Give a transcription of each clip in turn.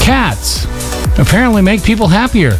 Cats apparently make people happier.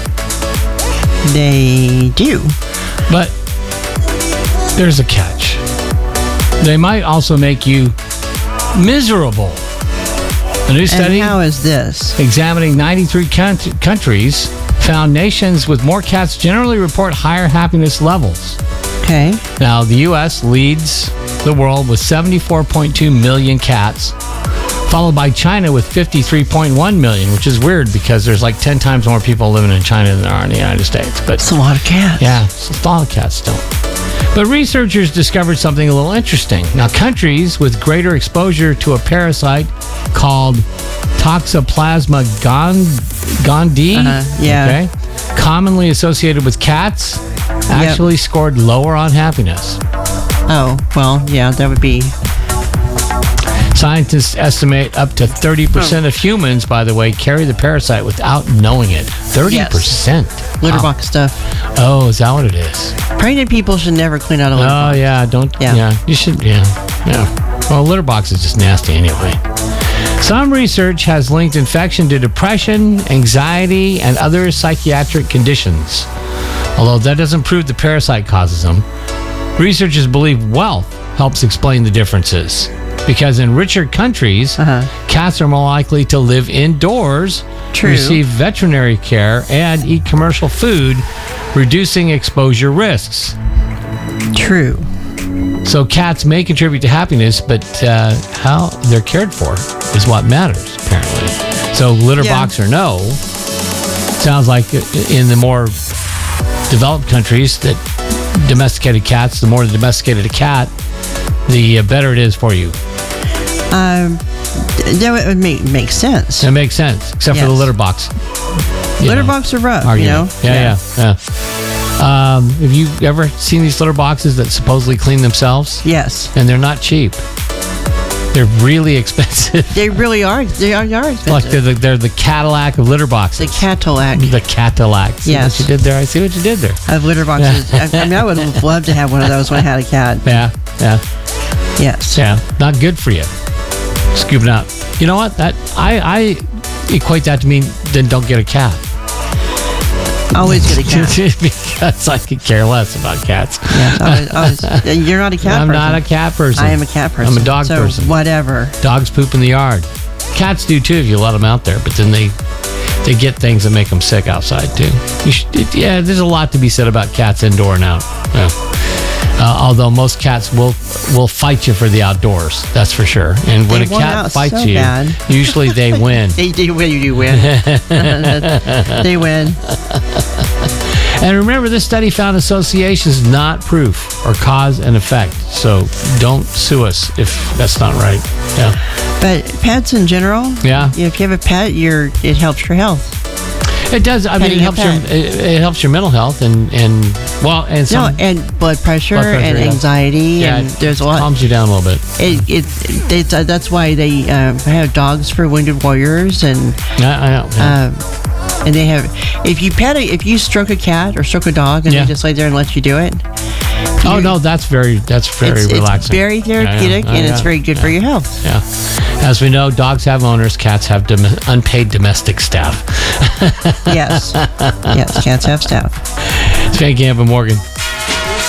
They do. But there's a catch. They might also make you miserable. A new study And how is this? examining 93 countries found nations with more cats generally report higher happiness levels. Okay. Now, the U.S. leads the world with 74.2 million cats, followed by China with 53.1 million, which is weird because there's like 10 times more people living in China than there are in the United States. But It's a lot of cats. yeah, it's a lot of cats still. But researchers discovered something a little interesting. Now, countries with greater exposure to a parasite called Toxoplasma gondii, yeah. okay, commonly associated with cats, actually scored lower on happiness. Oh, well, yeah, that would be... Scientists estimate up to 30% of humans, by the way, carry the parasite without knowing it. 30%. Litter box stuff. Oh, is that what it is? Pregnant people should never clean out a litter Oh, box. yeah. Don't. Yeah. Yeah. You should. Yeah. Yeah. Well, litter box is just nasty anyway. Some research has linked infection to depression, anxiety, and other psychiatric conditions. Although that doesn't prove the parasite causes them, researchers believe wealth helps explain the differences. Because in richer countries, cats are more likely to live indoors, True. receive veterinary care, and eat commercial food, reducing exposure risks. True. So cats may contribute to happiness, but how they're cared for is what matters, apparently. So litter box or no, sounds like in the more developed countries that domesticated cats, the more domesticated a cat, the better it is for you. That would make sense. That makes sense, except for the Yes. litter box. Litter box are rough, argument. you know? Yeah. Have you ever seen these litter boxes that supposedly clean themselves? Yes. And they're not cheap. They're really expensive. They really are. They are expensive. Like they're the Cadillac of litter boxes. The Cadillac. The Cadillac. See Yes. what you did there? I see what you did there. Of litter boxes. I mean, I would love to have one of those when I had a cat. Yeah. Yes. Yeah. Not good for you. Scooping out. You know what? I equate that to mean then don't get a cat. Always get a cat. Because I could care less about cats. Yes, always. You're not a cat I'm person. not a cat person. I am a cat person. I'm a dog so person. Whatever. Dogs poop in the yard. Cats do too if you let them out there, but then they get things that make them sick outside too. There's a lot to be said about cats indoor and out. Yeah. Although most cats will fight you for the outdoors, that's for sure. And when They a won cat out fights so you, bad. usually they win. They win. You win. They win. And remember, this study found associations, not proof or cause and effect. So don't sue us if that's not right. Yeah. But pets in general, Yeah. if you have a pet, it helps your health. It does. I mean, it helps it helps your mental health and some and blood pressure and yeah. anxiety, Yeah, and there's a lot. calms you down a little bit. That's why they have dogs for wounded warriors, and I know. Yeah. and they have. If you stroke a cat or stroke a dog, and they just lay there and let you do it. Oh no, that's very relaxing. It's very therapeutic, and it's very good for your health. Yeah. As we know, dogs have owners, cats have unpaid domestic staff. Yes. Yes, cats have staff. It's Van Camp and Morgan.